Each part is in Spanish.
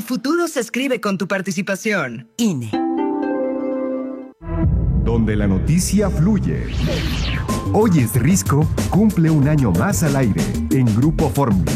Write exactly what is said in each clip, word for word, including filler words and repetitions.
futuro se escribe con tu participación. I N E. Donde la noticia fluye. Hoy es Risco, cumple un año más al aire en Grupo Fórmula.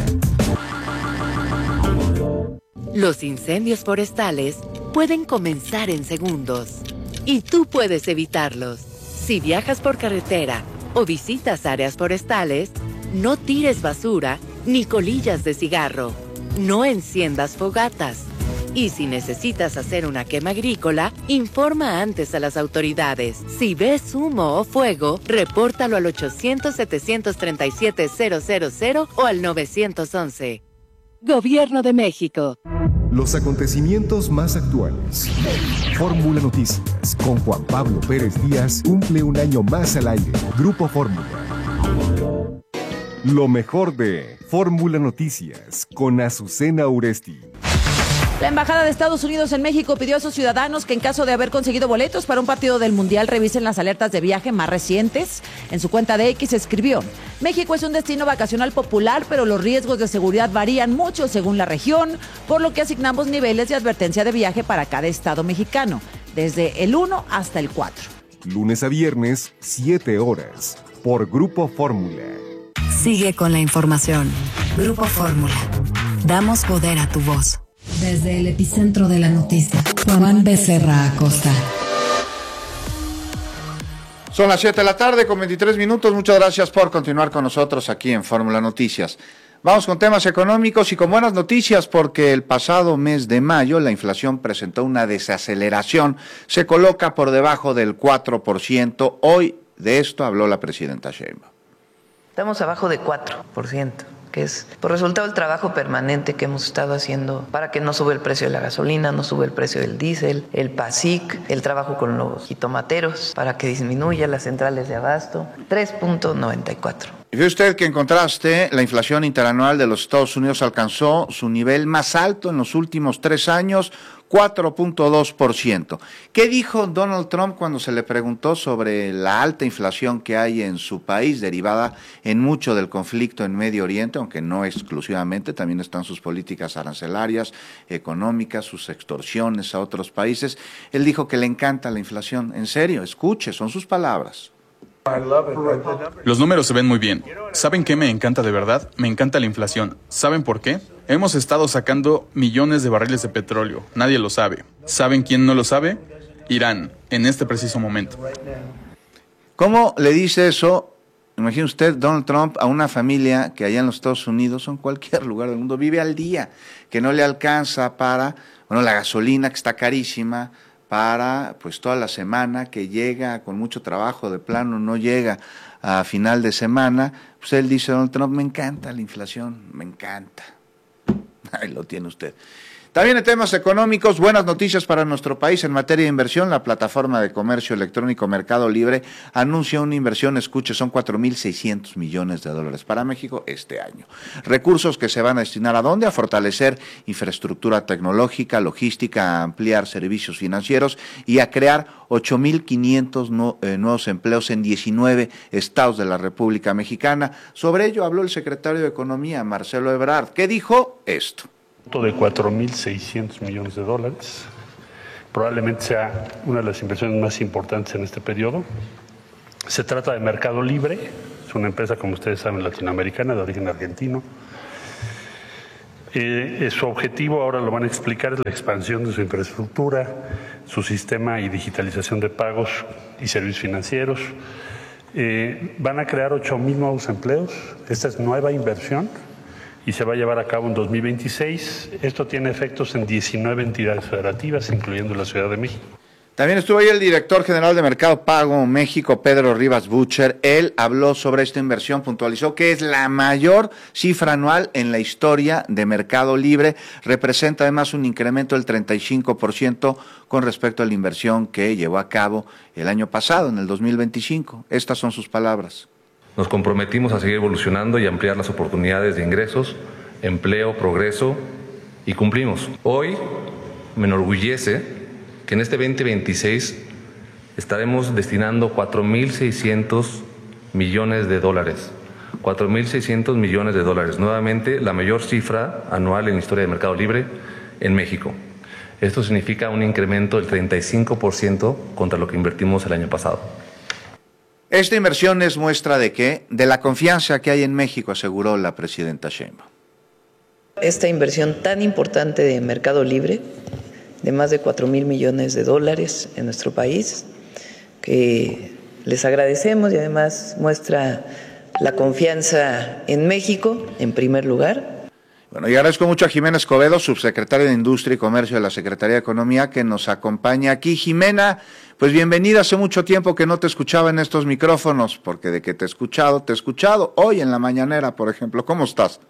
Los incendios forestales pueden comenzar en segundos y tú puedes evitarlos. Si viajas por carretera o visitas áreas forestales, no tires basura ni colillas de cigarro. No enciendas fogatas. Y si necesitas hacer una quema agrícola, informa antes a las autoridades. Si ves humo o fuego, repórtalo al ochocientos, setecientos treinta y siete, cero cero cero o al nueve once. Gobierno de México. Los acontecimientos más actuales. Fórmula Noticias con Juan Pablo Pérez Díaz cumple un año más al aire. Grupo Fórmula. Lo mejor de Fórmula Noticias con Azucena Uresti. La Embajada de Estados Unidos en México pidió a sus ciudadanos que en caso de haber conseguido boletos para un partido del Mundial revisen las alertas de viaje más recientes. En su cuenta de X escribió: México es un destino vacacional popular, pero los riesgos de seguridad varían mucho según la región, por lo que asignamos niveles de advertencia de viaje para cada estado mexicano, desde el uno hasta el cuatro. Lunes a viernes, siete horas, por Grupo Fórmula. Sigue con la información. Grupo Fórmula. Damos poder a tu voz. Desde el epicentro de la noticia, Juan Becerra Acosta. Son las siete de la tarde con veintitrés minutos. Muchas gracias por continuar con nosotros aquí en Fórmula Noticias. Vamos con temas económicos y con buenas noticias porque el pasado mes de mayo la inflación presentó una desaceleración. Se coloca por debajo del cuatro por ciento. Hoy de esto habló la presidenta Sheinbaum. Estamos abajo de cuatro por ciento. Que es por resultado del trabajo permanente que hemos estado haciendo para que no sube el precio de la gasolina, no sube el precio del diésel, el PASIC, el trabajo con los jitomateros para que disminuya las centrales de abasto, tres punto noventa y cuatro. Y ve usted que en contraste, la inflación interanual de los Estados Unidos alcanzó su nivel más alto en los últimos tres años, cuatro punto dos por ciento. ¿Qué dijo Donald Trump cuando se le preguntó sobre la alta inflación que hay en su país, derivada en mucho del conflicto en Medio Oriente, aunque no exclusivamente, también están sus políticas arancelarias, económicas, sus extorsiones a otros países? Él dijo que le encanta la inflación. En serio, escuche, son sus palabras. Los números se ven muy bien. ¿Saben qué me encanta de verdad? Me encanta la inflación. ¿Saben por qué? Hemos estado sacando millones de barriles de petróleo. Nadie lo sabe. ¿Saben quién no lo sabe? Irán, en este preciso momento. ¿Cómo le dice eso? Imagine usted, Donald Trump, a una familia que allá en los Estados Unidos o en cualquier lugar del mundo vive al día, que no le alcanza para, bueno, la gasolina que está carísima, para pues toda la semana, que llega con mucho trabajo, de plano no llega a final de semana. Pues él dice, Donald Trump, me encanta la inflación, me encanta. Ahí lo tiene usted. También en temas económicos, buenas noticias para nuestro país en materia de inversión. La plataforma de comercio electrónico Mercado Libre anuncia una inversión, escuche, son cuatro mil seiscientos millones de dólares para México este año. Recursos que se van a destinar ¿a dónde? A fortalecer infraestructura tecnológica, logística, a ampliar servicios financieros y a crear ocho mil quinientos no, eh, nuevos empleos en diecinueve estados de la República Mexicana. Sobre ello habló el secretario de Economía, Marcelo Ebrard, que dijo esto. De cuatro mil seiscientos millones de dólares, probablemente sea una de las inversiones más importantes en este periodo. Se trata de Mercado Libre, es una empresa, como ustedes saben, latinoamericana, de origen argentino. Eh, su objetivo, ahora lo van a explicar, es la expansión de su infraestructura, su sistema y digitalización de pagos y servicios financieros. Eh, van a crear ocho mil nuevos empleos, esta es nueva inversión, y se va a llevar a cabo en dos mil veintiséis. Esto tiene efectos en diecinueve entidades federativas, incluyendo la Ciudad de México. También estuvo ahí el director general de Mercado Pago México, Pedro Rivas Bucher. Él habló sobre esta inversión, puntualizó que es la mayor cifra anual en la historia de Mercado Libre. Representa además un incremento del treinta y cinco por ciento con respecto a la inversión que llevó a cabo el año pasado, en el dos mil veinticinco. Estas son sus palabras. Nos comprometimos a seguir evolucionando y ampliar las oportunidades de ingresos, empleo, progreso, y cumplimos. Hoy me enorgullece que en este veinte veintiséis estaremos destinando cuatro mil seiscientos millones de dólares. cuatro mil seiscientos millones de dólares. Nuevamente, la mayor cifra anual en la historia de Mercado Libre en México. Esto significa un incremento del treinta y cinco por ciento contra lo que invertimos el año pasado. Esta inversión es muestra de qué, de la confianza que hay en México, aseguró la presidenta Sheinbaum. Esta inversión tan importante de Mercado Libre, de más de cuatro mil millones de dólares en nuestro país, que les agradecemos y además muestra la confianza en México, en primer lugar. Bueno, y agradezco mucho a Jimena Escobedo, subsecretaria de Industria y Comercio de la Secretaría de Economía, que nos acompaña aquí. Jimena, pues bienvenida, hace mucho tiempo que no te escuchaba en estos micrófonos, porque de que te he escuchado, te he escuchado, hoy en la mañanera, por ejemplo. ¿Cómo estás?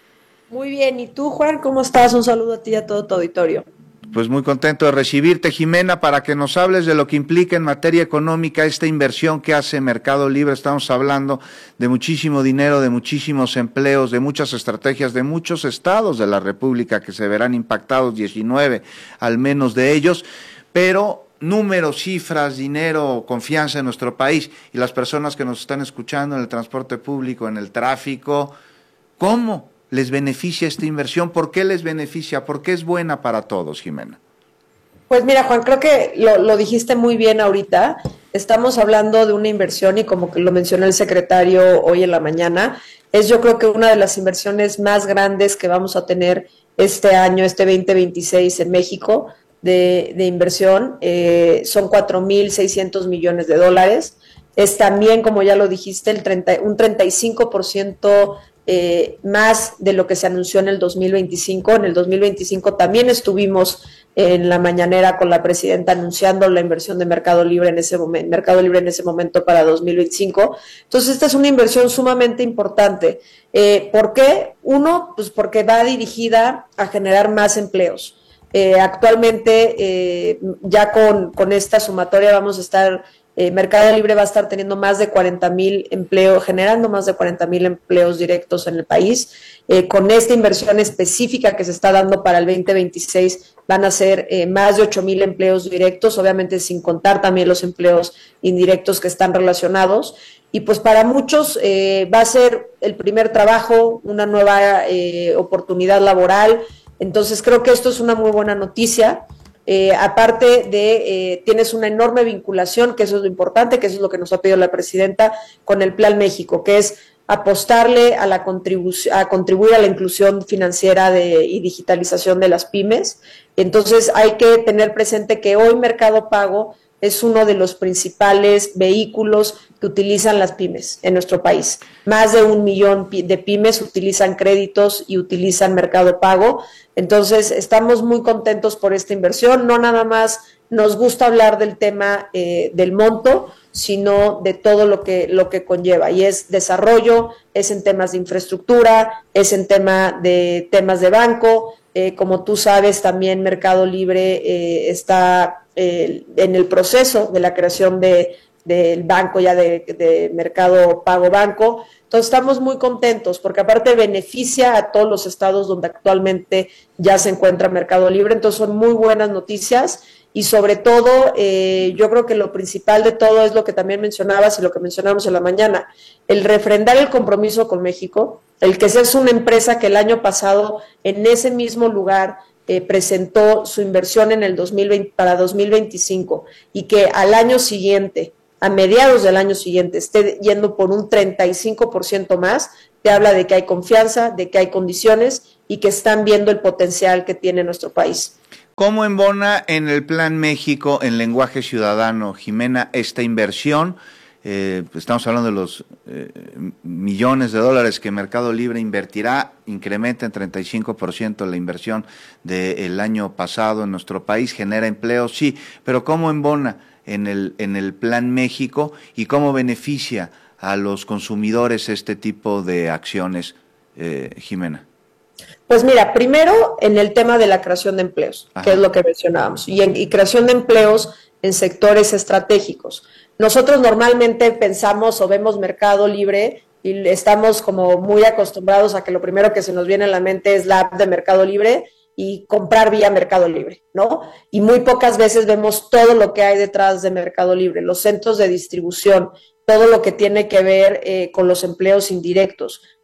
Muy bien, ¿y tú, Juan? ¿Cómo estás? Un saludo a ti y a todo tu auditorio. Pues muy contento de recibirte, Jimena, para que nos hables de lo que implica en materia económica esta inversión que hace Mercado Libre. Estamos hablando de muchísimo dinero, de muchísimos empleos, de muchas estrategias, de muchos estados de la República que se verán impactados, diecinueve al menos de ellos, pero números, cifras, dinero, confianza en nuestro país y las personas que nos están escuchando en el transporte público, en el tráfico, ¿cómo les beneficia esta inversión? ¿Por qué les beneficia? ¿Por qué es buena para todos, Jimena? Pues mira, Juan, creo que lo, lo dijiste muy bien ahorita. Estamos hablando de una inversión y como que lo mencionó el secretario hoy en la mañana, es yo creo que una de las inversiones más grandes que vamos a tener este año, este veinte veintiséis en México de, de inversión. Eh, son cuatro mil seiscientos millones de dólares. Es también, como ya lo dijiste, el treinta, un treinta y cinco por ciento Eh, más de lo que se anunció en el dos mil veinticinco. En el dos mil veinticinco también estuvimos en la mañanera con la presidenta anunciando la inversión de Mercado Libre en ese momento, Mercado Libre en ese momento para dos mil veinticinco. Entonces, esta es una inversión sumamente importante. Eh, ¿Por qué? Uno, pues porque va dirigida a generar más empleos. Eh, actualmente, eh, ya con, con esta sumatoria vamos a estar Eh, Mercado Libre va a estar teniendo más de cuarenta mil empleos, generando más de cuarenta mil empleos directos en el país. Eh, con esta inversión específica que se está dando para el veinte veintiséis van a ser eh, más de ocho mil empleos directos, obviamente sin contar también los empleos indirectos que están relacionados. Y pues para muchos eh, va a ser el primer trabajo, una nueva eh, oportunidad laboral. Entonces creo que esto es una muy buena noticia. Eh, aparte de, eh, tienes una enorme vinculación, que eso es lo importante, que eso es lo que nos ha pedido la presidenta, con el Plan México, que es apostarle a la contribución, a contribuir a la inclusión financiera de, y digitalización de las pymes. Entonces hay que tener presente que hoy Mercado Pago es uno de los principales vehículos que utilizan las pymes en nuestro país. Más de un millón de pymes utilizan créditos y utilizan Mercado Pago. Entonces, estamos muy contentos por esta inversión. No nada más nos gusta hablar del tema eh, del monto, sino de todo lo que, lo que conlleva. Y es desarrollo, es en temas de infraestructura, es en tema de temas de banco. Eh, como tú sabes, también Mercado Libre eh, está eh, en el proceso de la creación de del banco ya de, de Mercado Pago Banco. Entonces estamos muy contentos porque aparte beneficia a todos los estados donde actualmente ya se encuentra Mercado Libre. Entonces son muy buenas noticias y sobre todo eh, yo creo que lo principal de todo es lo que también mencionabas y lo que mencionamos en la mañana, el refrendar el compromiso con México, el que seas una empresa que el año pasado en ese mismo lugar Eh, presentó su inversión en el dos mil veinte para dos mil veinticinco y que al año siguiente, a mediados del año siguiente, esté yendo por un treinta y cinco por ciento más, te habla de que hay confianza, de que hay condiciones y que están viendo el potencial que tiene nuestro país. ¿Cómo embona en el Plan México, en lenguaje ciudadano, Jimena, esta inversión? Eh, pues estamos hablando de los eh, millones de dólares que Mercado Libre invertirá, incrementa en treinta y cinco por ciento la inversión del año pasado en nuestro país, genera empleo, sí, pero ¿cómo embona en el, en el Plan México y cómo beneficia a los consumidores este tipo de acciones, eh, Jimena? Pues mira, primero en el tema de la creación de empleos, Ajá. que es lo que mencionábamos, y, en, y creación de empleos en sectores estratégicos. Nosotros normalmente pensamos o vemos Mercado Libre y estamos como muy acostumbrados a que lo primero que se nos viene a la mente es la app de Mercado Libre y comprar vía Mercado Libre, ¿no? Y muy pocas veces vemos todo lo que hay detrás de Mercado Libre, los centros de distribución, todo lo que tiene que ver eh, con los empleos indirectos,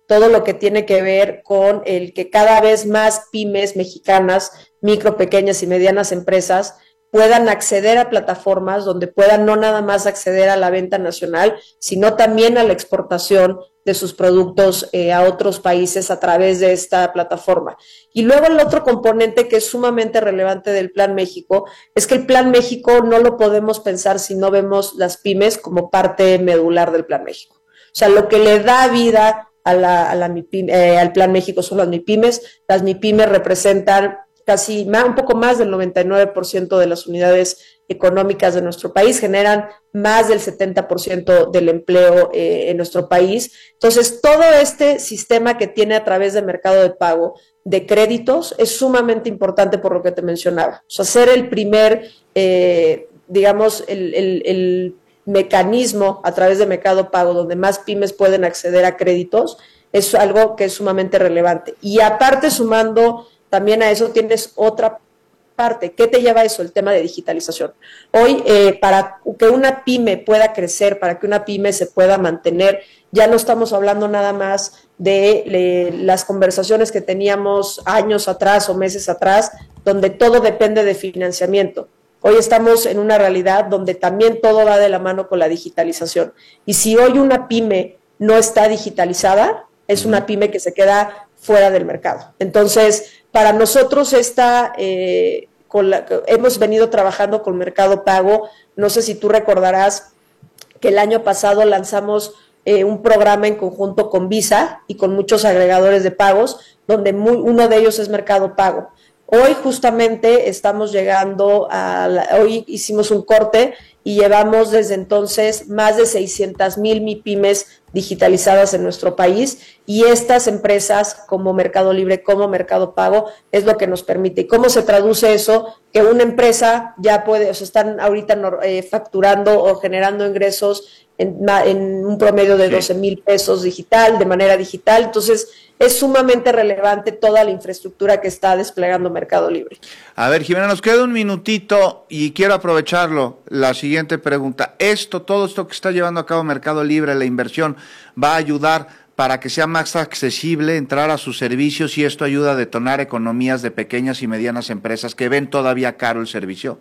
todo lo que tiene que ver con el que cada vez más pymes mexicanas, micro, pequeñas y medianas empresas puedan acceder a plataformas donde puedan no nada más acceder a la venta nacional, sino también a la exportación de sus productos eh, a otros países a través de esta plataforma. Y luego el otro componente que es sumamente relevante del Plan México es que el Plan México no lo podemos pensar si no vemos las pymes como parte medular del Plan México. O sea, lo que le da vida a la, a la MIPYME, eh, al Plan México son las MIPYMES. Las MIPYMES representan casi más, un poco más del noventa y nueve por ciento de las unidades económicas de nuestro país, generan más del setenta por ciento del empleo eh, en nuestro país. Entonces, todo este sistema que tiene a través de mercado de pago de créditos es sumamente importante por lo que te mencionaba. O sea, ser el primer, eh, digamos, el, el, el mecanismo a través de mercado pago donde más pymes pueden acceder a créditos es algo que es sumamente relevante. Y aparte, sumando también a eso, tienes otra parte. ¿Qué te lleva a eso? El tema de digitalización. Hoy, eh, para que una pyme pueda crecer, para que una pyme se pueda mantener, ya no estamos hablando nada más de le, las conversaciones que teníamos años atrás o meses atrás, donde todo depende de financiamiento. Hoy estamos en una realidad donde también todo va de la mano con la digitalización. Y si hoy una pyme no está digitalizada, es una pyme que se queda fuera del mercado. Entonces, para nosotros esta, eh, con la, hemos venido trabajando con Mercado Pago. No sé si tú recordarás que el año pasado lanzamos eh, un programa en conjunto con Visa y con muchos agregadores de pagos, donde muy, uno de ellos es Mercado Pago. Hoy justamente estamos llegando a, la, hoy hicimos un corte y llevamos desde entonces más de seiscientas mil MIPYMES digitalizadas en nuestro país, y estas empresas como Mercado Libre, como Mercado Pago, es lo que nos permite. ¿Y cómo se traduce eso? Que una empresa ya puede, o sea, están ahorita eh, facturando o generando ingresos en, en un promedio de doce mil pesos digital, de manera digital. Entonces, es sumamente relevante toda la infraestructura que está desplegando Mercado Libre. A ver, Jimena, nos queda un minutito y quiero aprovecharlo. La siguiente pregunta. Esto, todo esto que está llevando a cabo Mercado Libre, la inversión, ¿va a ayudar para que sea más accesible entrar a sus servicios y esto ayuda a detonar economías de pequeñas y medianas empresas que ven todavía caro el servicio?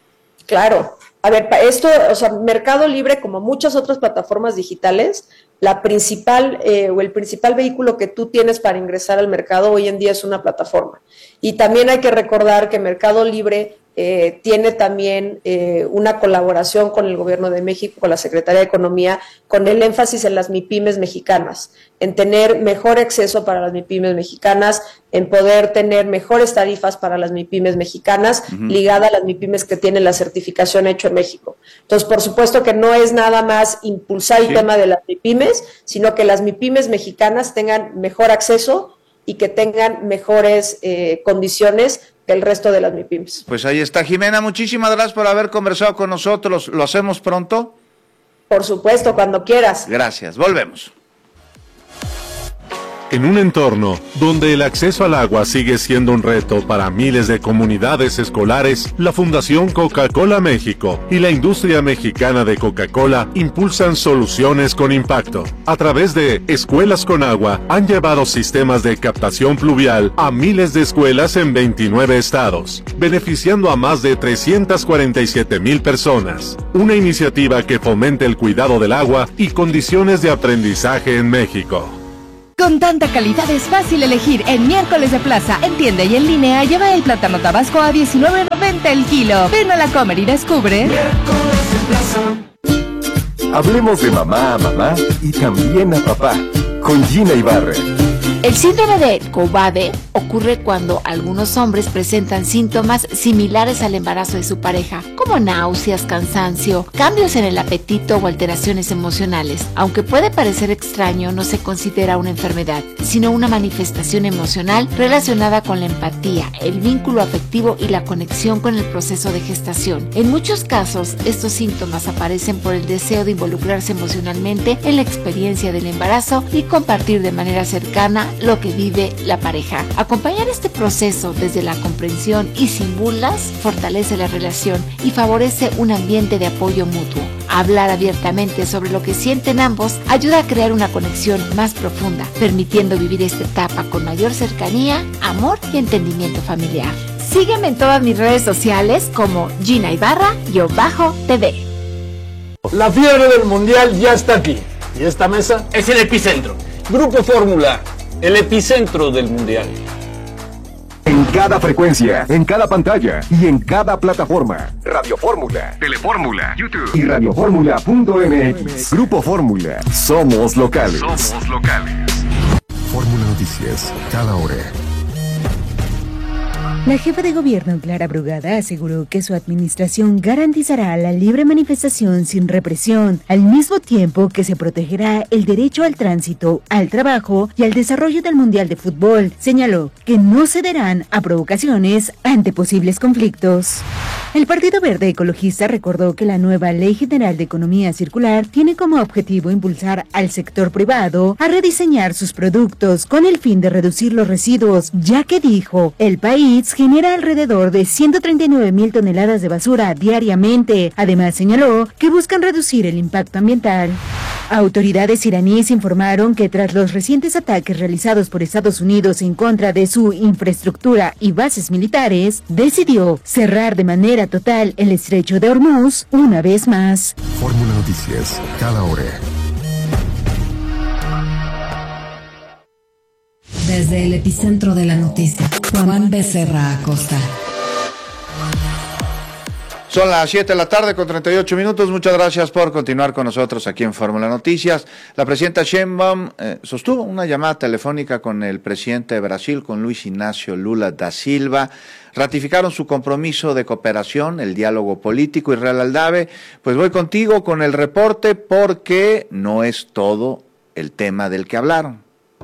Claro. A ver, esto, o sea, Mercado Libre, como muchas otras plataformas digitales, la principal eh, o el principal vehículo que tú tienes para ingresar al mercado hoy en día es una plataforma. Y también hay que recordar que Mercado Libre eh, tiene también eh, una colaboración con el Gobierno de México, con la Secretaría de Economía, con el énfasis en las MIPYMES mexicanas, en tener mejor acceso para las MIPYMES mexicanas, en poder tener mejores tarifas para las MIPYMES mexicanas, uh-huh. ligada a las MIPYMES que tienen la certificación hecho en México. Entonces, por supuesto que no es nada más impulsar el sí. tema de las MIPYMES, sino que las MIPYMES mexicanas tengan mejor acceso y que tengan mejores eh, condiciones que el resto de las MIPYMES. Pues ahí está, Jimena, muchísimas gracias por haber conversado con nosotros. ¿Lo hacemos pronto? Por supuesto, cuando quieras. Gracias, volvemos. En un entorno donde el acceso al agua sigue siendo un reto para miles de comunidades escolares, la Fundación Coca-Cola México y la industria mexicana de Coca-Cola impulsan soluciones con impacto. A través de Escuelas con Agua, han llevado sistemas de captación pluvial a miles de escuelas en veintinueve estados, beneficiando a más de trescientas cuarenta y siete mil personas. Una iniciativa que fomenta el cuidado del agua y condiciones de aprendizaje en México. Con tanta calidad es fácil elegir. En Miércoles de Plaza, en tienda y en línea, lleva el plátano tabasco a diecinueve noventa el kilo. Ven a la Comer y descubre. Miércoles de Plaza. Hablemos de mamá a mamá y también a papá, con Gina Ibarra. El síndrome de Cobabe ocurre cuando algunos hombres presentan síntomas similares al embarazo de su pareja, como náuseas, cansancio, cambios en el apetito o alteraciones emocionales. Aunque puede parecer extraño, no se considera una enfermedad, sino una manifestación emocional relacionada con la empatía, el vínculo afectivo y la conexión con el proceso de gestación. En muchos casos, estos síntomas aparecen por el deseo de involucrarse emocionalmente en la experiencia del embarazo y compartir de manera cercana lo que vive la pareja. Acompaña Acompañar este proceso desde la comprensión y sin burlas fortalece la relación y favorece un ambiente de apoyo mutuo. Hablar abiertamente sobre lo que sienten ambos ayuda a crear una conexión más profunda, permitiendo vivir esta etapa con mayor cercanía, amor y entendimiento familiar. Sígueme en todas mis redes sociales como Gina Ibarra-T V. La fiebre del mundial ya está aquí. Y esta mesa es el epicentro. Grupo Fórmula, el epicentro del mundial. En cada frecuencia, en cada pantalla y en cada plataforma. Radio Fórmula, Telefórmula, YouTube y radioformula punto m x. Grupo Fórmula, somos locales. Somos locales. Fórmula Noticias, cada hora. La jefa de gobierno, Clara Brugada, aseguró que su administración garantizará la libre manifestación sin represión, al mismo tiempo que se protegerá el derecho al tránsito, al trabajo y al desarrollo del Mundial de Fútbol. Señaló que no cederán a provocaciones ante posibles conflictos. El Partido Verde Ecologista recordó que la nueva Ley General de Economía Circular tiene como objetivo impulsar al sector privado a rediseñar sus productos con el fin de reducir los residuos, ya que dijo, el país genera alrededor de ciento treinta y nueve mil toneladas de basura diariamente. Además señaló que buscan reducir el impacto ambiental. Autoridades iraníes informaron que tras los recientes ataques realizados por Estados Unidos en contra de su infraestructura y bases militares, decidió cerrar de manera total el estrecho de Hormuz una vez más. Fórmula Noticias, cada hora. Desde el epicentro de la noticia, Juan Becerra Acosta. Son las siete de la tarde con treinta y ocho minutos. Muchas gracias por continuar con nosotros aquí en Fórmula Noticias. La presidenta Sheinbaum eh, sostuvo una llamada telefónica con el presidente de Brasil, con Luis Ignacio Lula da Silva. Ratificaron su compromiso de cooperación, el diálogo político. Israel Aldave, pues voy contigo con el reporte porque no es todo el tema del que hablaron.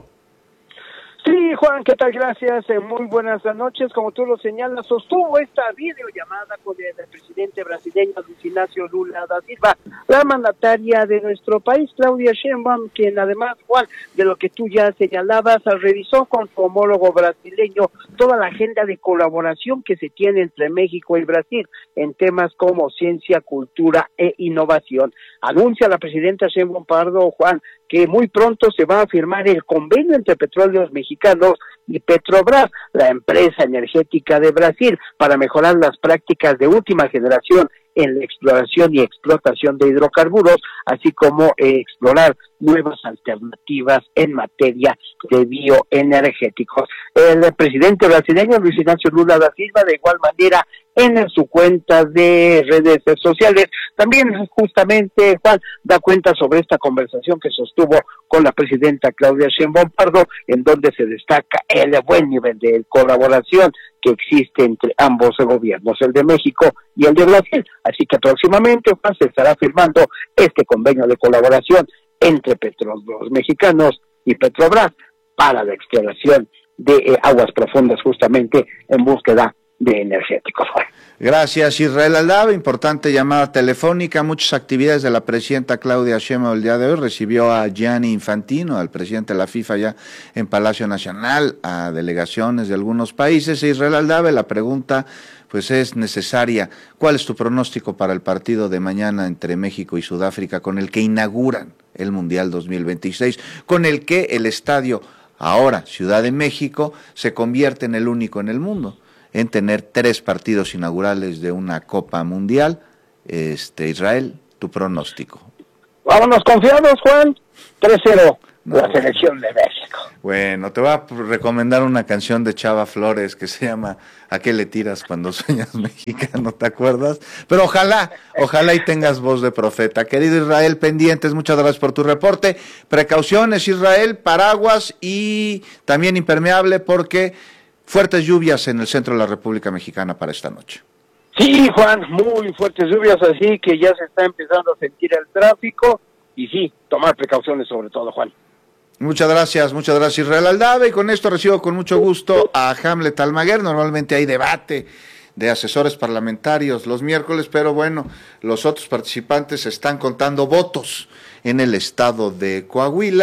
Sí, Juan, ¿qué tal? Gracias. Eh, muy buenas noches. Como tú lo señalas, sostuvo esta videollamada con el presidente brasileño Luis Ignacio Lula da Silva, la mandataria de nuestro país, Claudia Sheinbaum, quien además, Juan, de lo que tú ya señalabas, revisó con su homólogo brasileño toda la agenda de colaboración que se tiene entre México y Brasil en temas como ciencia, cultura e innovación. Anuncia la presidenta Sheinbaum Pardo, Juan, que muy pronto se va a firmar el convenio entre Petróleos Mexicanos y Petrobras, la empresa energética de Brasil, para mejorar las prácticas de última generación en la exploración y explotación de hidrocarburos, así como eh, explorar nuevas alternativas en materia de bioenergéticos. El presidente brasileño Luis Ignacio Lula da Silva, de igual manera, en su cuenta de redes sociales, también justamente, Juan, da cuenta sobre esta conversación que sostuvo con la presidenta Claudia Sheinbaum Pardo, en donde se destaca el buen nivel de colaboración que existe entre ambos gobiernos, el de México y el de Brasil. Así que próximamente, Juan, se estará firmando este convenio de colaboración entre Petróleos Mexicanos y Petrobras para la exploración de eh, aguas profundas, justamente en búsqueda de energéticos. Gracias, Israel Aldave. Importante llamada telefónica. Muchas actividades de la presidenta Claudia Sheinbaum el día de hoy. Recibió a Gianni Infantino, al presidente de la FIFA, ya en Palacio Nacional, a delegaciones de algunos países. Israel Aldave, la pregunta pues es necesaria. ¿Cuál es tu pronóstico para el partido de mañana entre México y Sudáfrica, con el que inauguran el Mundial dos mil veintiséis, con el que el estadio, ahora Ciudad de México, se convierte en el único en el mundo en tener tres partidos inaugurales de una Copa Mundial? Este, Israel, tu pronóstico. Vámonos confiados, Juan. tres cero, no, la selección de México. Bueno, te voy a recomendar una canción de Chava Flores que se llama ¿A qué le tiras cuando sueñas mexicano? ¿Te acuerdas? Pero ojalá, ojalá y tengas voz de profeta. Querido Israel, pendientes, muchas gracias por tu reporte. Precauciones, Israel, paraguas y también impermeable, porque fuertes lluvias en el centro de la República Mexicana para esta noche. Sí, Juan, muy fuertes lluvias, así que ya se está empezando a sentir el tráfico y sí, tomar precauciones sobre todo, Juan. Muchas gracias, muchas gracias, Israel Aldave, y con esto recibo con mucho gusto a Hamlet Almaguer. Normalmente hay debate de asesores parlamentarios los miércoles, pero bueno, los otros participantes están contando votos en el estado de Coahuila.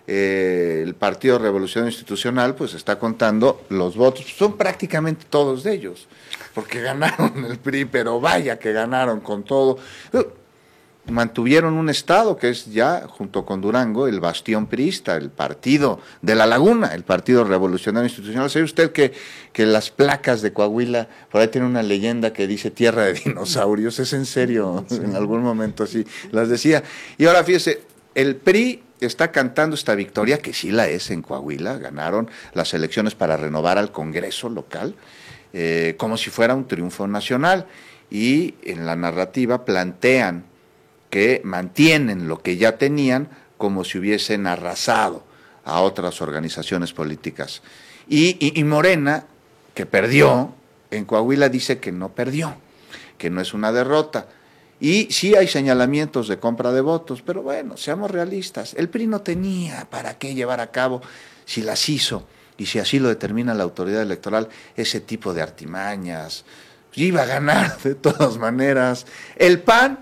eh, el Partido Revolucionario Institucional pues está contando los votos, son prácticamente todos de ellos, porque ganaron el P R I, pero vaya que ganaron con todo. Mantuvieron un estado que es ya, junto con Durango, el bastión priista, el partido de la Laguna, el Partido Revolucionario Institucional. ¿Sabe usted que, que las placas de Coahuila, por ahí tiene una leyenda que dice tierra de dinosaurios? Es en serio, sí. En algún momento así las decía. Y ahora fíjese, el P R I está cantando esta victoria, que sí la es en Coahuila, ganaron las elecciones para renovar al Congreso local, eh, como si fuera un triunfo nacional, y en la narrativa plantean que mantienen lo que ya tenían como si hubiesen arrasado a otras organizaciones políticas. Y, y, y Morena, que perdió, en Coahuila dice que no perdió, que no es una derrota. Y sí hay señalamientos de compra de votos, pero bueno, seamos realistas, el P R I no tenía para qué llevar a cabo, si las hizo, y si así lo determina la autoridad electoral, ese tipo de artimañas. Iba a ganar de todas maneras. El P A N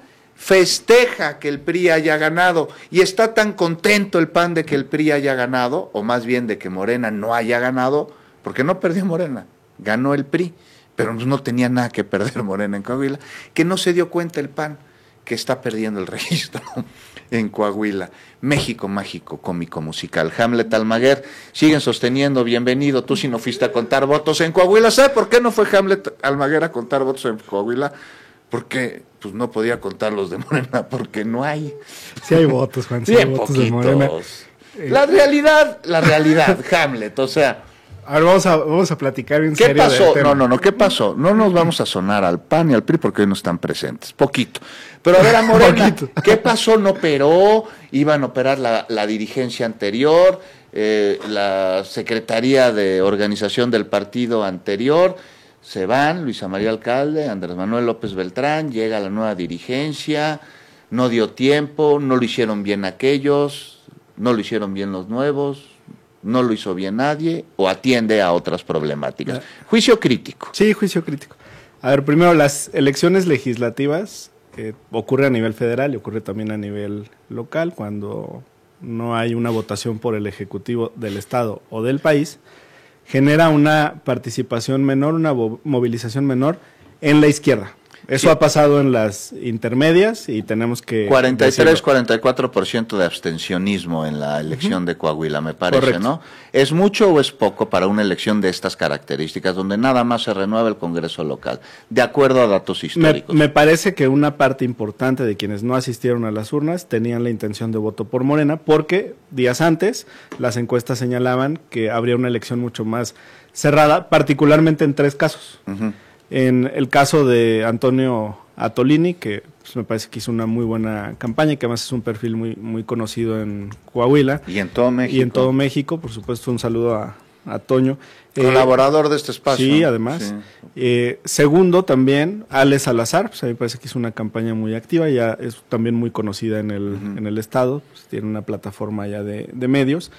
festeja que el P R I haya ganado, y está tan contento el P A N de que el P R I haya ganado, o más bien de que Morena no haya ganado, porque no perdió Morena, ganó el P R I, pero no tenía nada que perder Morena en Coahuila, que no se dio cuenta el P A N que está perdiendo el registro en Coahuila. México mágico, cómico, musical. Hamlet Almaguer, siguen sosteniendo, bienvenido, tú si no fuiste a contar votos en Coahuila. ¿Sabe por qué no fue Hamlet Almaguer a contar votos en Coahuila? Porque pues no podía contar los de Morena, porque no hay. Sí hay votos, Juan, sí Bien hay votos poquitos. de Morena. La realidad, la realidad, Hamlet, o sea. A ver, vamos a, vamos a platicar en ¿Qué serio pasó? del tema. No, no, no, ¿qué pasó? No nos vamos a sonar al P A N y al P R I porque hoy no están presentes, poquito. Pero a ver, a Morena, ¿qué pasó? No operó, iban a operar la, la dirigencia anterior, eh, la Secretaría de Organización del partido anterior. Se van, Luisa María Alcalde, Andrés Manuel López Beltrán, llega la nueva dirigencia, no dio tiempo, no lo hicieron bien aquellos, no lo hicieron bien los nuevos, no lo hizo bien nadie, o atiende a otras problemáticas. Juicio crítico. Sí, juicio crítico. A ver, primero, las elecciones legislativas eh, ocurre a nivel federal y ocurre también a nivel local, cuando no hay una votación por el Ejecutivo del Estado o del país, genera una participación menor, una movilización menor en la izquierda. Eso sí ha pasado en las intermedias y tenemos que... cuarenta y tres, cuarenta y cuatro por ciento de abstencionismo en la elección uh-huh. de Coahuila, me parece, correcto, ¿no? ¿Es mucho o es poco para una elección de estas características, donde nada más se renueva el Congreso local, de acuerdo a datos históricos? Me, me parece que una parte importante de quienes no asistieron a las urnas tenían la intención de voto por Morena, porque días antes las encuestas señalaban que habría una elección mucho más cerrada, particularmente en tres casos. Uh-huh. En el caso de Antonio Atolini, que pues, me parece que hizo una muy buena campaña, que además es un perfil muy muy conocido en Coahuila. Y en todo México. Y en todo México, por supuesto, un saludo a, a Toño. Colaborador eh, de este espacio. Sí, además. Sí. Eh, segundo, también, Ale Salazar, pues a mí me parece que hizo una campaña muy activa, ya es también muy conocida en el, uh-huh. en el estado, pues, tiene una plataforma ya de, de medios.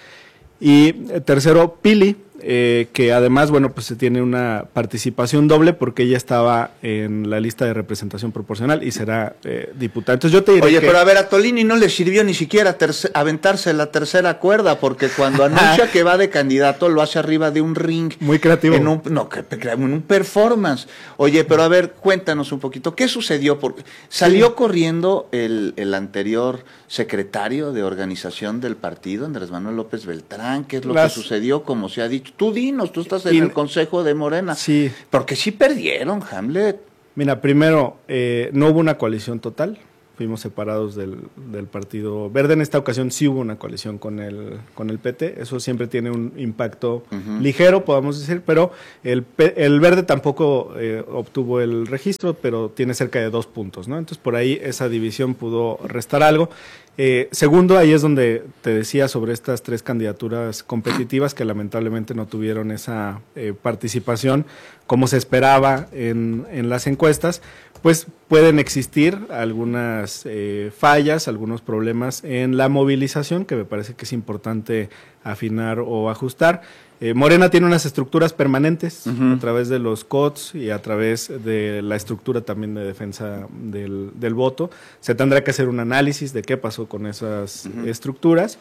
Y eh, tercero, Pili, eh, que además, bueno, pues se tiene una participación doble porque ella estaba en la lista de representación proporcional y será eh, diputada. Entonces yo te diré Oye, que... pero a ver, a Tolini no le sirvió ni siquiera terce- aventarse la tercera cuerda, porque cuando anuncia que va de candidato lo hace arriba de un ring. Muy creativo. En un, no, que, en un performance. Oye, pero a ver, cuéntanos un poquito, ¿qué sucedió? Porque salió sí. corriendo el, el anterior secretario de organización del partido, Andrés Manuel López Beltrán. ¿Qué es lo Las... que sucedió? Como se ha dicho. Tú dinos, tú estás en y... el Consejo de Morena. Sí. Porque sí perdieron, Hamlet. Mira, primero, eh, no hubo una coalición total. Fuimos separados del, del Partido Verde. En esta ocasión sí hubo una coalición con el con el P T. Eso siempre tiene un impacto uh-huh. ligero, podamos decir, pero el, el Verde tampoco eh, obtuvo el registro, pero tiene cerca de dos puntos, ¿no? Entonces, por ahí esa división pudo restar algo. Eh, segundo, ahí es donde te decía sobre estas tres candidaturas competitivas que lamentablemente no tuvieron esa eh, participación como se esperaba en, en las encuestas. Pues pueden existir algunas eh, fallas, algunos problemas en la movilización, que me parece que es importante afinar o ajustar. Eh, Morena tiene unas estructuras permanentes uh-huh. a través de los C O Ts y a través de la estructura también de defensa del, del voto. Se tendrá que hacer un análisis de qué pasó con esas uh-huh. estructuras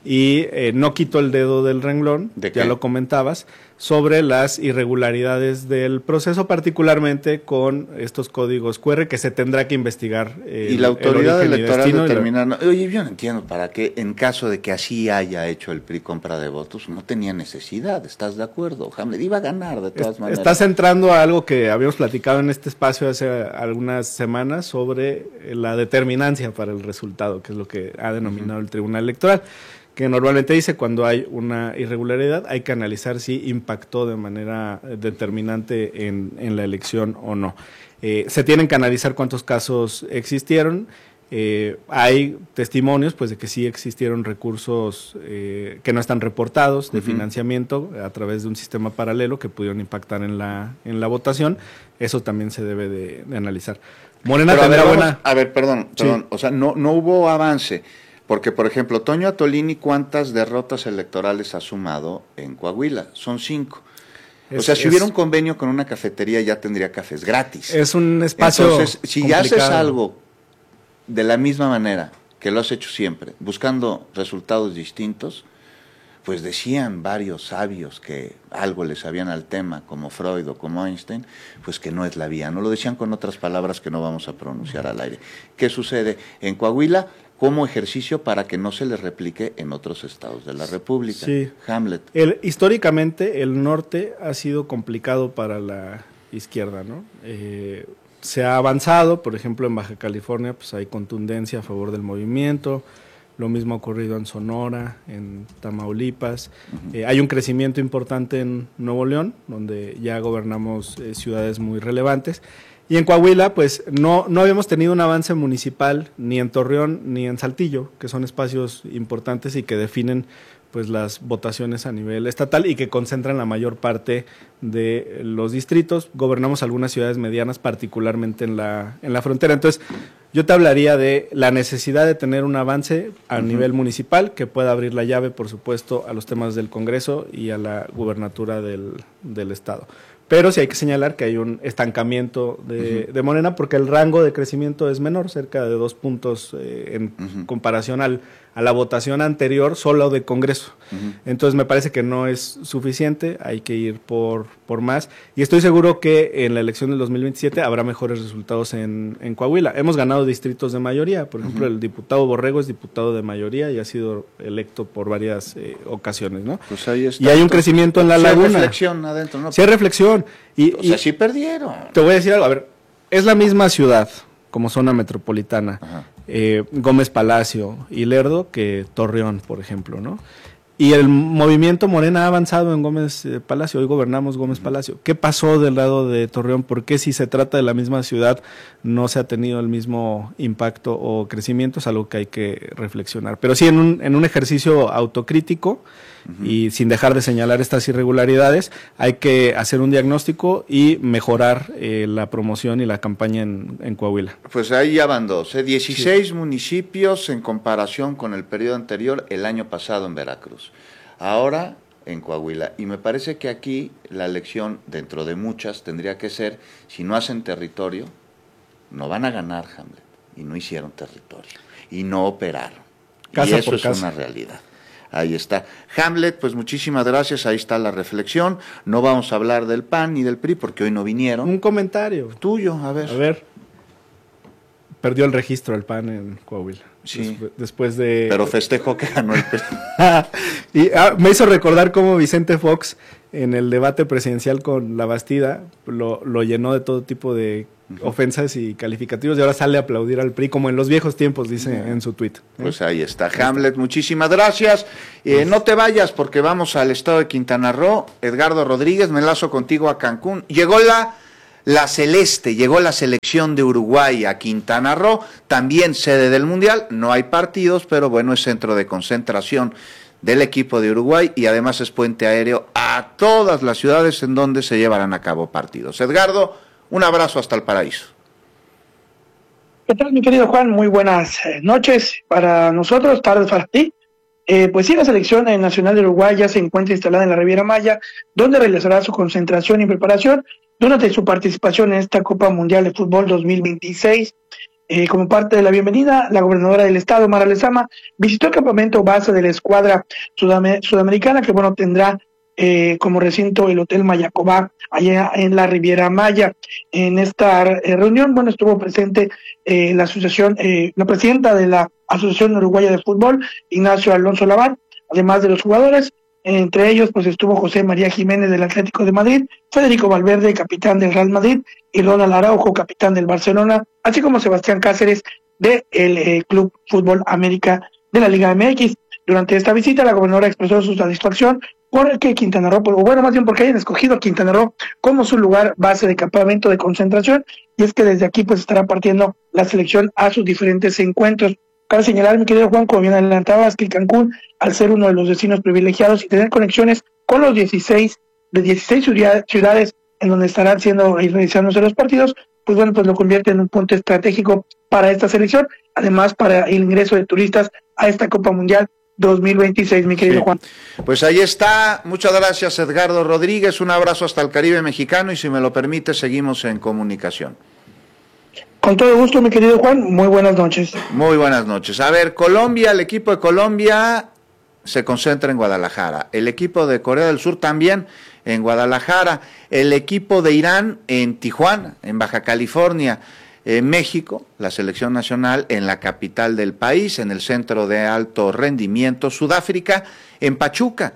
y eh, no quito el dedo del renglón, ¿de ya qué? Lo comentabas, sobre las irregularidades del proceso, particularmente con estos códigos cu erre que se tendrá que investigar. Eh, y la autoridad electoral determinar, no, oye, yo no entiendo para qué, en caso de que así haya hecho el P R I compra de votos, no tenía necesidad, ¿estás de acuerdo? Hamlet iba a ganar de todas es, maneras. Estás entrando a algo que habíamos platicado en este espacio hace algunas semanas sobre la determinancia para el resultado, que es lo que ha denominado uh-huh. el Tribunal Electoral, que normalmente dice cuando hay una irregularidad hay que analizar si impactó de manera determinante en, en la elección o no. Eh, se tienen que analizar cuántos casos existieron. Eh, hay testimonios pues de que sí existieron recursos eh, que no están reportados de uh-huh. financiamiento a través de un sistema paralelo que pudieron impactar en la en la votación. Eso también se debe de, de analizar. Morena tendrá a ver, buena. A ver, perdón, perdón. Sí. O sea, no no hubo avance. Porque, por ejemplo, Toño Atolini, ¿cuántas derrotas electorales ha sumado en Coahuila? Son cinco. Es, o sea, si es, hubiera un convenio con una cafetería, ya tendría cafés gratis. Es un espacio Entonces, si complicado. Ya haces algo de la misma manera que lo has hecho siempre, buscando resultados distintos, pues decían varios sabios que algo les sabían al tema, como Freud o como Einstein, pues que no es la vía. No lo decían con otras palabras que no vamos a pronunciar al aire. ¿Qué sucede en Coahuila? Como ejercicio para que no se le replique en otros estados de la República. Sí. Hamlet. El, históricamente el norte ha sido complicado para la izquierda, ¿no? Eh, se ha avanzado, por ejemplo en Baja California pues hay contundencia a favor del movimiento, lo mismo ha ocurrido en Sonora, en Tamaulipas, uh-huh. eh, hay un crecimiento importante en Nuevo León, donde ya gobernamos eh, ciudades muy relevantes. Y en Coahuila, pues no, no habíamos tenido un avance municipal ni en Torreón ni en Saltillo, que son espacios importantes y que definen pues las votaciones a nivel estatal y que concentran la mayor parte de los distritos. Gobernamos algunas ciudades medianas, particularmente en la, en la frontera. Entonces, yo te hablaría de la necesidad de tener un avance a uh-huh. nivel municipal que pueda abrir la llave, por supuesto, a los temas del Congreso y a la gubernatura del, del Estado. Pero sí hay que señalar que hay un estancamiento de, uh-huh. de Morena porque el rango de crecimiento es menor, cerca de dos puntos eh, en uh-huh. comparación al, a la votación anterior solo de Congreso. Uh-huh. Entonces me parece que no es suficiente, hay que ir por, por más. Y estoy seguro que en la elección del dos mil veintisiete habrá mejores resultados en, en Coahuila. Hemos ganado distritos de mayoría, por ejemplo, uh-huh. el diputado Borrego es diputado de mayoría y ha sido electo por varias eh, ocasiones, ¿no? Pues ahí está. Y hay un crecimiento en la sí laguna. Hay reflexión adentro, ¿no? Sí hay reflexión. Y, o sea, y sí perdieron. Te voy a decir algo, a ver, es la misma ciudad como zona metropolitana, eh, Gómez Palacio y Lerdo que Torreón, por ejemplo, ¿no? Y el movimiento Morena ha avanzado en Gómez eh, Palacio, hoy gobernamos Gómez uh-huh. Palacio. ¿Qué pasó del lado de Torreón? ¿Por qué si se trata de la misma ciudad no se ha tenido el mismo impacto o crecimiento? Es algo que hay que reflexionar. Pero sí, en un, en un ejercicio autocrítico uh-huh. y sin dejar de señalar estas irregularidades, hay que hacer un diagnóstico y mejorar eh, la promoción y la campaña en, en Coahuila. Pues ahí ya van dos, ¿eh? dieciséis sí. municipios en comparación con el periodo anterior el año pasado en Veracruz. Ahora en Coahuila. Y me parece que aquí la elección, dentro de muchas, tendría que ser, si no hacen territorio, no van a ganar, Hamlet. Y no hicieron territorio. Y no operaron. Casa y eso por es casa. Una realidad. Ahí está. Hamlet, pues muchísimas gracias, ahí está la reflexión. No vamos a hablar del P A N ni del P R I porque hoy no vinieron. Un comentario. Tuyo, a ver. A ver. Perdió el registro el P A N en Coahuila. Sí. Después, después de... Pero festejó que ganó el P R I. Y ah, me hizo recordar cómo Vicente Fox, en el debate presidencial con La Bastida, lo, lo llenó de todo tipo de uh-huh. ofensas y calificativos, y ahora sale a aplaudir al P R I, como en los viejos tiempos, dice uh-huh. en su tuit. Pues ahí está. Hamlet, muchísimas gracias. Eh, no te vayas porque vamos al estado de Quintana Roo. Edgardo Rodríguez, me enlazo contigo a Cancún. Llegó la... La Celeste, llegó la selección de Uruguay a Quintana Roo, también sede del Mundial, no hay partidos, pero bueno, es centro de concentración del equipo de Uruguay y además es puente aéreo a todas las ciudades en donde se llevarán a cabo partidos. Edgardo, un abrazo hasta el paraíso. ¿Qué tal, mi querido Juan? Muy buenas noches para nosotros, tardes para ti. Eh, pues sí, la selección nacional de Uruguay ya se encuentra instalada en la Riviera Maya, donde realizará su concentración y preparación durante su participación en esta Copa Mundial de Fútbol dos mil veintiséis. Eh, como parte de la bienvenida, la gobernadora del estado, Mara Lezama, visitó el campamento base de la escuadra sudam- sudamericana, que bueno, tendrá eh, como recinto el Hotel Mayacobá, allá en la Riviera Maya. En esta eh, reunión, bueno, estuvo presente eh, la asociación, eh, la presidenta de la Asociación Uruguaya de Fútbol, Ignacio Alonso Laván, además de los jugadores. Entre ellos, pues estuvo José María Jiménez del Atlético de Madrid, Federico Valverde, capitán del Real Madrid, y Ronald Araujo, capitán del Barcelona, así como Sebastián Cáceres del eh, Club Fútbol América de la Liga M X. Durante esta visita, la gobernadora expresó su satisfacción por el que Quintana Roo, o bueno, más bien porque hayan escogido a Quintana Roo como su lugar base de campamento de concentración, y es que desde aquí pues estará partiendo la selección a sus diferentes encuentros. Cabe señalar, mi querido Juan, como bien adelantabas, que Cancún, al ser uno de los destinos privilegiados y tener conexiones con los dieciséis de dieciséis ciudades en donde estarán siendo y realizándose los partidos, pues bueno, pues lo convierte en un punto estratégico para esta selección, además para el ingreso de turistas a esta Copa Mundial dos mil veintiséis, mi querido sí. Juan. Pues ahí está, muchas gracias Edgardo Rodríguez, un abrazo hasta el Caribe mexicano y si me lo permite seguimos en comunicación. Con todo gusto, mi querido Juan, muy buenas noches. Muy buenas noches. A ver, Colombia, el equipo de Colombia se concentra en Guadalajara, el equipo de Corea del Sur también en Guadalajara, el equipo de Irán en Tijuana, en Baja California, en México, la selección nacional en la capital del país, en el centro de alto rendimiento, Sudáfrica en Pachuca.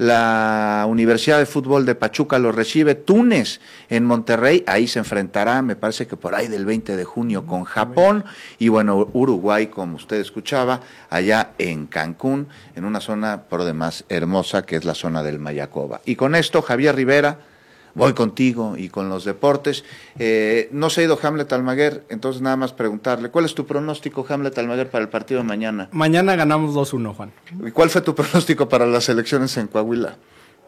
La Universidad de Fútbol de Pachuca lo recibe, Túnez en Monterrey, ahí se enfrentará, me parece que por ahí del veinte de junio con Japón, y bueno, Uruguay, como usted escuchaba, allá en Cancún, en una zona por demás hermosa que es la zona del Mayacoba. Y con esto, Javier Rivera, voy contigo y con los deportes. Eh, no se ha ido Hamlet Almaguer, entonces nada más preguntarle, ¿cuál es tu pronóstico, Hamlet Almaguer, para el partido de mañana? Mañana ganamos dos uno, Juan. ¿Y cuál fue tu pronóstico para las elecciones en Coahuila?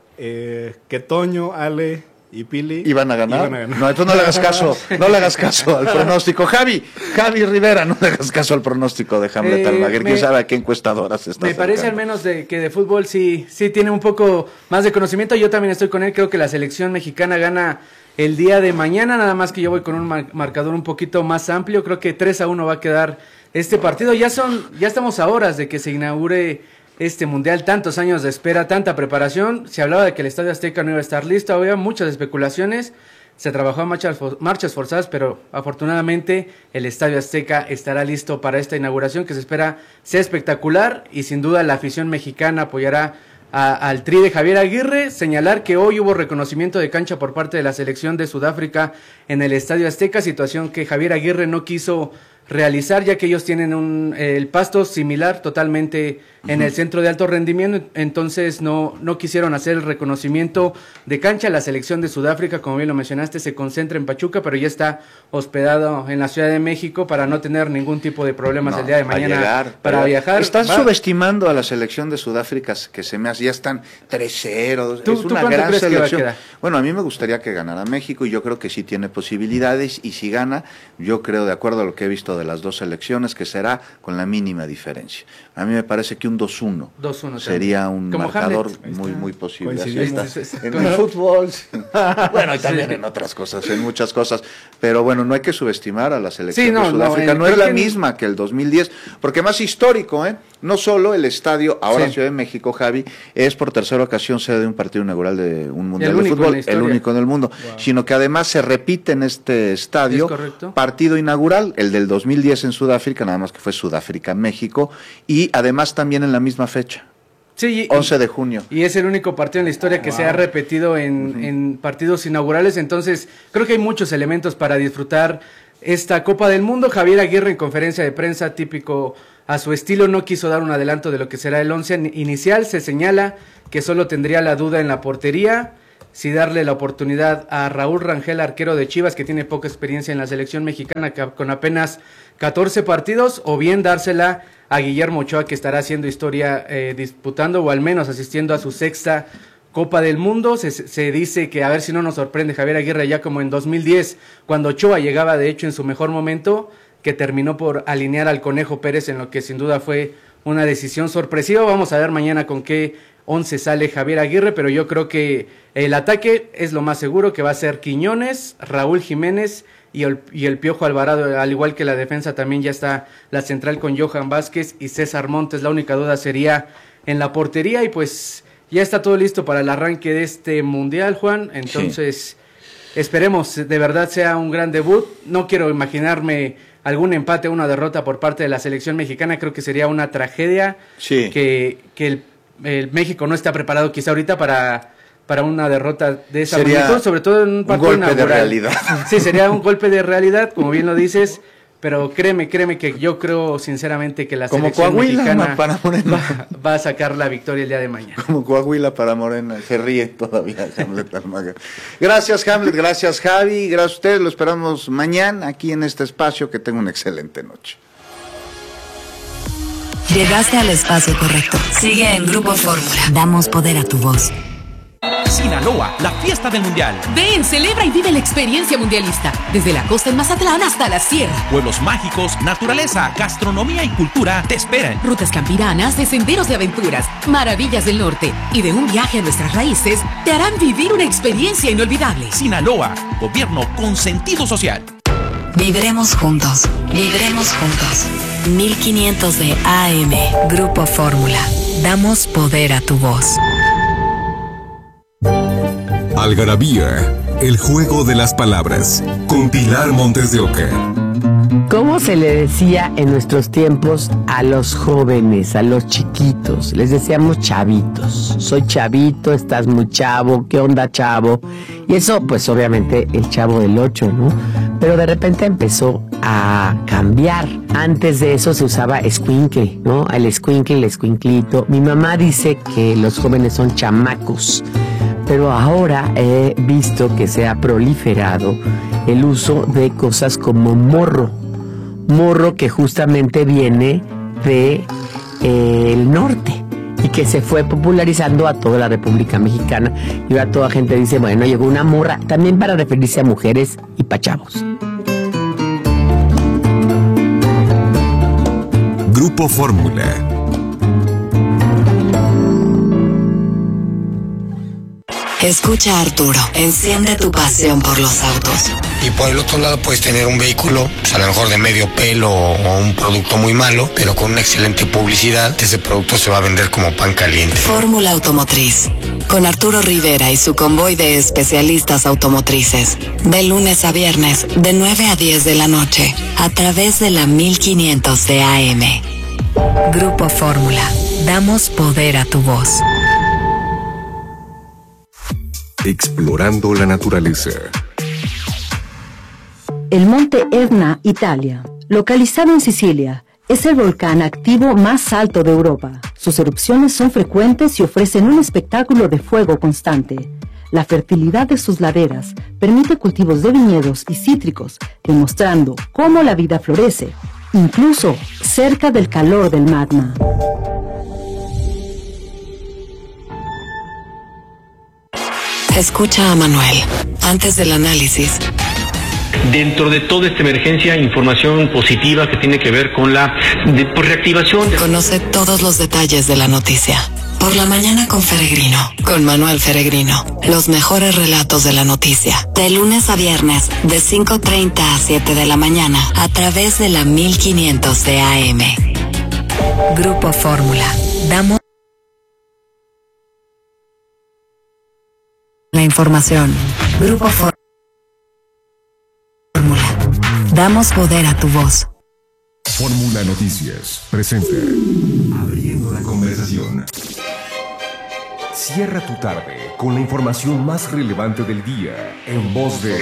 Eh, que Toño, Ale y Pili ¿Iban a ganar? Iban a ganar. No, entonces no le hagas caso, no le hagas caso al pronóstico. Javi, Javi Rivera, no le hagas caso al pronóstico de Hamlet eh, Almaguer. ¿Quién sabe a qué encuestadoras está Me acercando? parece al menos de, que de fútbol sí, sí tiene un poco más de conocimiento. Yo también estoy con él, creo que la selección mexicana gana el día de mañana, nada más que yo voy con un mar- marcador un poquito más amplio. Creo que tres a uno va a quedar este partido. Ya son, ya estamos a horas de que se inaugure este mundial, tantos años de espera, tanta preparación. Se hablaba de que el Estadio Azteca no iba a estar listo, había muchas especulaciones, se trabajó a marchas, marchas forzadas, pero afortunadamente el Estadio Azteca estará listo para esta inauguración que se espera sea espectacular y sin duda la afición mexicana apoyará a, al tri de Javier Aguirre. Señalar que hoy hubo reconocimiento de cancha por parte de la selección de Sudáfrica en el Estadio Azteca, situación que Javier Aguirre no quiso realizar, ya que ellos tienen un eh, el pasto similar totalmente uh-huh. en el centro de alto rendimiento, entonces no, no quisieron hacer el reconocimiento de cancha. La selección de Sudáfrica, como bien lo mencionaste, se concentra en Pachuca, pero ya está hospedado en la Ciudad de México para no tener ningún tipo de problemas no, el día de mañana llegar, para viajar. Están Va. subestimando a la selección de Sudáfrica, que se me hace, ya están tres cero, ¿Tú, es ¿tú una cuánto gran crees selección. Que va a quedar? Bueno, a mí me gustaría que ganara México y yo creo que sí tiene posibilidades, y si gana, yo creo, de acuerdo a lo que he visto de las dos selecciones, que será con la mínima diferencia. A mí me parece que un dos uno sería un Como marcador Hamlet. muy muy posible. Así Coincidimos. está. En el fútbol, bueno, y también sí. en otras cosas, en muchas cosas, pero bueno, no hay que subestimar a la selección sí, no, de Sudáfrica, no, no es la que... misma que el dos mil diez, porque más histórico, ¿eh? No solo el estadio, ahora sí. Ciudad de México, Javi, es por tercera ocasión sede de un partido inaugural de un mundial de fútbol, el único en el mundo, wow. sino que además se repite en este estadio partido inaugural, el del dos mil diez en Sudáfrica, nada más que fue Sudáfrica-México, y además también en la misma fecha. Sí, y, once de junio. Y es el único partido en la historia que wow. se ha repetido en, uh-huh. en partidos inaugurales, entonces creo que hay muchos elementos para disfrutar esta Copa del Mundo. Javier Aguirre en conferencia de prensa, típico a su estilo, no quiso dar un adelanto de lo que será el once inicial. Se señala que solo tendría la duda en la portería, si darle la oportunidad a Raúl Rangel, arquero de Chivas, que tiene poca experiencia en la selección mexicana con apenas catorce partidos, o bien dársela a Guillermo Ochoa, que estará haciendo historia eh, disputando o al menos asistiendo a su sexta Copa del Mundo. Se, se dice que a ver si no nos sorprende Javier Aguirre, ya como en dos mil diez, cuando Ochoa llegaba de hecho en su mejor momento, que terminó por alinear al Conejo Pérez en lo que sin duda fue una decisión sorpresiva. Vamos a ver mañana con qué once sale Javier Aguirre, pero yo creo que el ataque es lo más seguro, que va a ser Quiñones, Raúl Jiménez y el, y el Piojo Alvarado, al igual que la defensa también ya está la central con Johan Vázquez y César Montes. La única duda sería en la portería y pues ya está todo listo para el arranque de este Mundial, Juan, entonces sí. Esperemos de verdad sea un gran debut. No quiero imaginarme algún empate o una derrota por parte de la selección mexicana, creo que sería una tragedia sí. que, que el, el México no está preparado quizá ahorita para, para una derrota de esa magnitud, sobre todo en un partido un golpe inaugural. De realidad. Sí, sería un golpe de realidad, como bien lo dices. Pero créeme, créeme que yo creo sinceramente que la Como selección Coahuila, mexicana para Morena. Va, va a sacar la victoria el día de mañana. Como Coahuila para Morena, se ríe todavía Hamlet Almaga. Gracias Hamlet, gracias Javi, gracias a ustedes, lo esperamos mañana aquí en este espacio, que tenga una excelente noche. Llegaste al espacio correcto. Sigue en Grupo Fórmula. Damos poder a tu voz. Sinaloa, la fiesta del mundial. Ven, celebra y vive la experiencia mundialista. Desde la costa en Mazatlán hasta la sierra. Pueblos mágicos, naturaleza, gastronomía y cultura te esperan. Rutas campiranas, de senderos de aventuras, maravillas del norte y de un viaje a nuestras raíces te harán vivir una experiencia inolvidable. Sinaloa, gobierno con sentido social. Viviremos juntos, viviremos juntos. mil quinientos de A M, Grupo Fórmula. Damos poder a tu voz. Algarabía, el juego de las palabras, con Pilar Montes de Oca. ¿Cómo se le decía en nuestros tiempos a los jóvenes, a los chiquitos? Les decíamos chavitos. Soy chavito, estás muy chavo, ¿qué onda, chavo? Y eso, pues obviamente, el Chavo del Ocho, ¿no? Pero de repente empezó a cambiar. Antes de eso se usaba escuincle, ¿no? El escuincle, el escuinclito. Mi mamá dice que los jóvenes son chamacos. Pero ahora he visto que se ha proliferado el uso de cosas como morro. Morro que justamente viene de eh, el norte y que se fue popularizando a toda la República Mexicana. Y ahora toda gente dice, bueno, llegó una morra, también para referirse a mujeres y pa' chavos. Grupo Fórmula. Escucha a Arturo, enciende tu pasión por los autos. Y por el otro lado puedes tener un vehículo, pues a lo mejor de medio pelo o un producto muy malo, pero con una excelente publicidad, ese producto se va a vender como pan caliente. Fórmula Automotriz, con Arturo Rivera y su convoy de especialistas automotrices. De lunes a viernes, de nueve a diez de la noche, a través de la mil quinientos de A M. Grupo Fórmula, damos poder a tu voz. Explorando la naturaleza. El monte Etna, Italia, localizado en Sicilia, es el volcán activo más alto de Europa. Sus erupciones son frecuentes y ofrecen un espectáculo de fuego constante. La fertilidad de sus laderas permite cultivos de viñedos y cítricos, demostrando cómo la vida florece, incluso cerca del calor del magma. Escucha a Manuel, antes del análisis. Dentro de toda esta emergencia, información positiva que tiene que ver con la de, por reactivación. De... Conoce todos los detalles de la noticia. Por la mañana con Feregrino, con Manuel Feregrino. Los mejores relatos de la noticia. De lunes a viernes, de cinco treinta a siete de la mañana, a través de la mil quinientos de A M. Grupo Fórmula. Damos la información. Grupo Fórmula. Damos poder a tu voz. Fórmula Noticias presenta Abriendo la conversación. Cierra tu tarde con la información más relevante del día en voz de...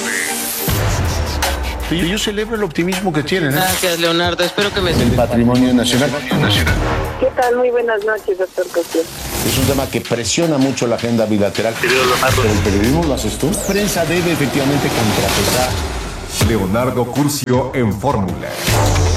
Yo celebro el optimismo que tienen. ¿eh? Gracias, Leonardo. Espero que me... El patrimonio nacional. ¿Qué tal? Muy buenas noches, doctor Cosío. Es un tema que presiona mucho la agenda bilateral. Pero el periodismo lo haces tú. La prensa debe efectivamente contrapesar. Leonardo Curcio en Fórmula.